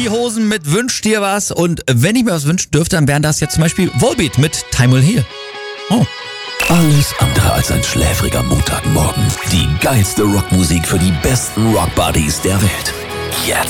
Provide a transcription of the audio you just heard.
Die Hosen mit Wünsch dir was. Und wenn ich mir was wünschen dürfte, dann wären das jetzt zum Beispiel Volbeat mit Time Will Heal. Oh. Alles andere als ein schläfriger Montagmorgen. Die geilste Rockmusik für die besten Rockbuddies der Welt. Jetzt.